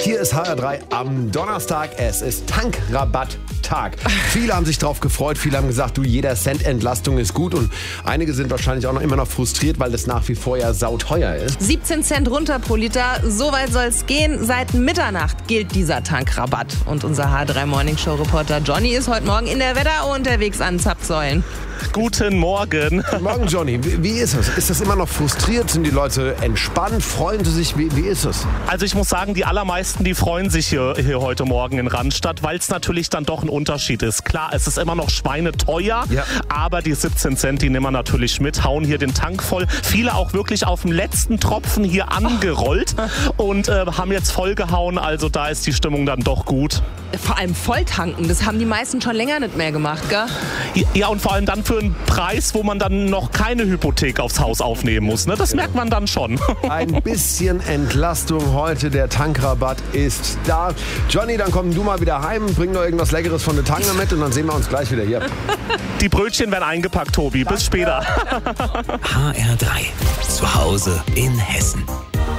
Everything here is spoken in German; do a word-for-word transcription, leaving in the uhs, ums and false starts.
Hier ist H R drei am Donnerstag. Es ist Tankrabatttag. Viele haben sich drauf gefreut. Viele haben gesagt, du, jeder Cent Entlastung ist gut. Und einige sind wahrscheinlich auch noch immer noch frustriert, weil das nach wie vor ja sauteuer ist. siebzehn Cent runter pro Liter. So weit soll es gehen. Seit Mitternacht gilt dieser Tankrabatt. Und unser H R drei Morning Show Reporter Johnny ist heute Morgen in der Wetterau unterwegs an Zapfsäulen. Guten Morgen. Guten Morgen, Johnny. Wie, wie ist es? Ist das immer noch frustriert? Sind die Leute entspannt? Freuen sie sich? Wie, wie ist es? Also ich muss sagen, die allermeisten, die freuen sich hier, hier heute Morgen in Randstadt, weil es natürlich dann doch ein Unterschied ist. Klar, es ist immer noch schweineteuer, ja. aber die siebzehn Cent, die nehmen wir natürlich mit, hauen hier den Tank voll. Viele auch wirklich auf dem letzten Tropfen hier angerollt und äh, haben jetzt vollgehauen. Also da ist die Stimmung dann doch gut. Vor allem volltanken, das haben die meisten schon länger nicht mehr gemacht, gell? Ja, und vor allem dann für einen Preis, wo man dann noch keine Hypothek aufs Haus aufnehmen muss. Ne? Das merkt man dann schon. Ein bisschen Entlastung heute. Der Tankrabatt ist da. Johnny, dann komm du mal wieder heim, bring noch irgendwas Leckeres von der Tange mit und dann sehen wir uns gleich wieder hier. Die Brötchen werden eingepackt, Tobi. Bis später. H R drei. Zu Hause in Hessen.